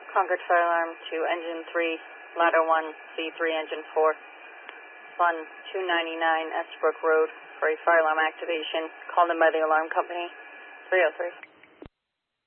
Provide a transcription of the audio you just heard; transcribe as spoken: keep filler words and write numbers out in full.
Concord Fire Alarm to Engine three, Ladder one, C three, Engine four. Fun two ninety-nine Estabrook Road for a fire alarm activation. Called in by the alarm company, three oh three.